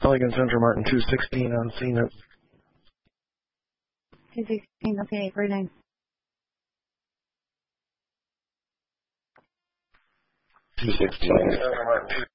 Pelican Center, Martin 216 on CNET. 216, okay, very nice. Martin 216.